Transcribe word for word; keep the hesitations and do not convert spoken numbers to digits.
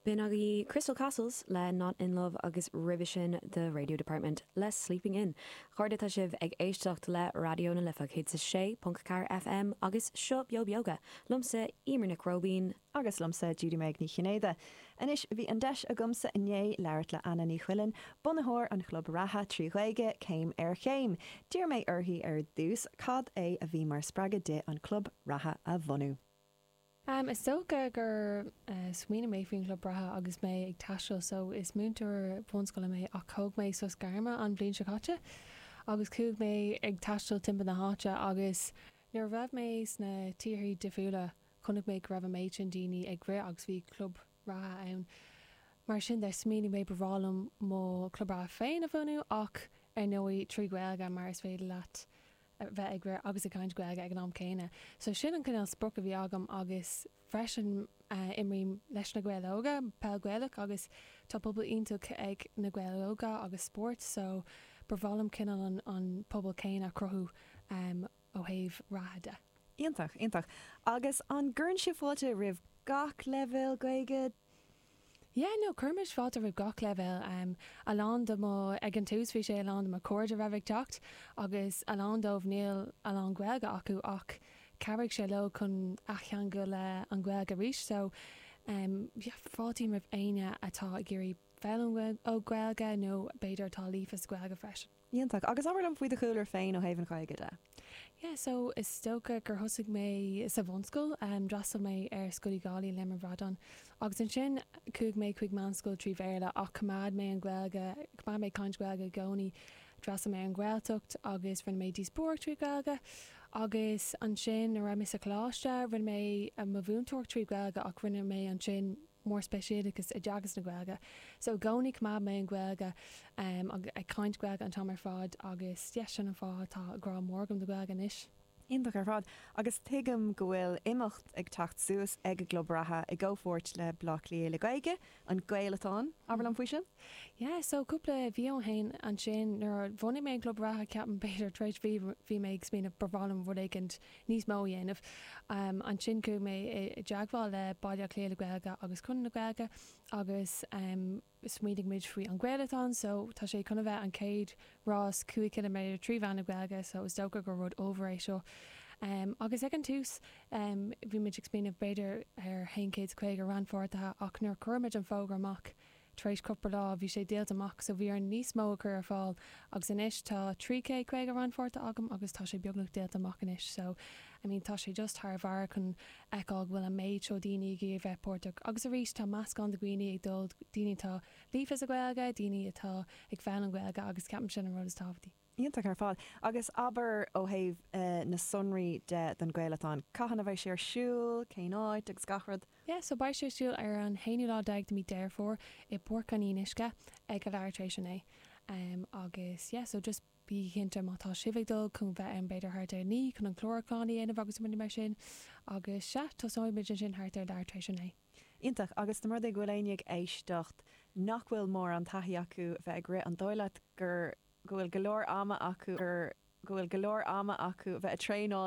Bin agi Crystal Castles le Not in Love agus Revision the Radio Department les Sleeping In. Chorda siv ag éisteacht le radio na lifa chéad sa sé Punk Car F M agus seo biob yoga. Lumsa Imernick Robin agus lumsa Judy Meg ní Chinéide. Inis bhí an deis a gumsa inné leirt le Anna ní Chhuilin, bunathór an chlub ratha trí chuige céim ar chéim. Dír méid orthaí ar dús cad é a bhí mar spraga de an chlub ratha a bhunú. Um, is soga gur uh, swinine mé fin club bratha agus mé ag taisiil, so is múntar bhunscoile mé ach cóg mé so scarma an bblin se chatte agus cúg mé ag taisiil timp na háte agus nuair bheith mé sna títhirí difriúla chunig mé raibh méid an daoine ag ré agus bhí club ratha ann. Mar sin de smíine mé bhrálam mó club ratha féin a bhunú ach ar nóí trí ghailga mar is féidir leat bheith ag ré agus a caiint ghailga ag an am céine. So sin an cinál spruc a bhí agam agus freisin uh, imrí leis na ghailóga, pel ghailach agus tá pobl ionach ag na ghailóga agus sport, so bhrálam cinál an, an pobl céine crothú um, ó thaobh ratha. Iontach, iontach. Agus an gurn si fáilte rih gach level gaige. Yeah, no, Kermish fáilte rih gach level. Um, alán do mo ag an tús bhí sé alán do mo cóide raibh ag teacht agus alán dómh níl alán ghailga acu ach carrick sé lo chun achean go le an ghailga rís, so um, yeah, fátín rih aine atá géirí feilm ó ghailga nó beidir tá lífas ghailga freisin. Iontach, agus ábharlam faoi de chúlar féin ó haimhan chaige de. Yeah, so is stocha gur thosig mé sa bhunscoil, um, drasal mé ar scoilí gálaí lemar bhradan. Agus an sin cúg mé chuig manscoil trí bhéile ach cumad mé an ghailga, cumad mé caint ghailga gcónaí drasal mé an ghailtocht agus rinne mé díosbór trí ghailga agus an sin a raibh mé sa chláiste rinne mé a mabhúntócht trí ghailga ach rinne mé an sin mór speisiadachas a deagas na ghailga. So gcónaí cumad mé an ghailga um, ag caint ghailga an tamar fád agus yes sin an fád tá grá mórgam do ghailga inis. Ionach ar fád, agus tuigim go bhfuil imeacht ag tacht suas ag a glub ratha i ggófort le blach lí le gaige an gailetán ábharlam faoi sin? Yeah, so cúpla bhí ó hain an sin nuair bhunna mé glub ratha ceapan beidir tréid bhí mé ag smína bhrálam bhd ag níos mó dhéanamh. Um, an sin cúg mé deagháil le bailile lé le gailga agus chun na gailga agus um, smídig méid faoi an gailetán, so tá sé chuna bheith an céad rás cuaig kilometre trí bhean na gailga, so is dócha gur rud over é seo. Um, agus ag an tús um, bhí méid ag smíanamh beidir ar haoncéad chuig ar ranfortathe ach nuair chuirmeid an fógur amach tréis cuppa lá bhí sé déalt amach, so bhí ar níos mó chur ar fáil agus inis tá trí cé chuig ar ranforta agam agus tá sé beagnach déalt amach inis, so I mean, tá sé just th bhar chun eáil bhfuil a méid seo daoine gí bheith portach agus a rís tá meascán de gcuoine ag dul daoine tá lífas a ghailga, daoine atá ag fean an ghailga agus ceapan sin an rud is tábhachtí. Ionach ar fád, agus aber ó thaobh uh, na sunraí de den gailetán. Caitheanna bheith sé ar siúil, céináid agus gachrad? Yeah, so bair sé siúil ar an héanú lá deag mí déirfór i borcanínisce ag a leirtrééis sin é. Um, agus, yeah, so just bí hinter mátá sibigdul chun bheith an beidir hart ar ní chun an chlóraáí ana agus mu mar sin agus se tásáid sin hart ar leirtrééis sin é. Ionach, agus na mar é ghfuil éistecht nach bhfuil mór an taithí acu bheith ag ré an dóilead gur gohfuil golóir ama acu gur gohfuil golóir ama acu bheith a tréáil